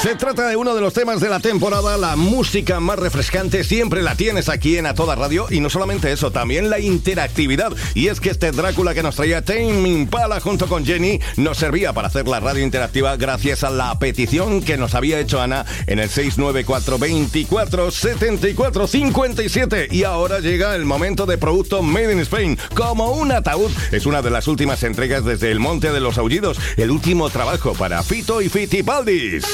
Se trata de uno de los temas de la temporada, la música más refrescante, siempre la tienes aquí en A Toda Radio, y no solamente eso, también la interactividad. Y es que este Drácula que nos traía Tame Impala junto con Jenny nos servía para hacer la radio interactiva gracias a la petición que nos había hecho Ana en el 694 24 74 57. Y ahora llega el momento de producto Made in Spain, como un ataúd. Es una de las últimas entregas desde El Monte de los Aullidos, el último trabajo para Fito y Fitipaldis.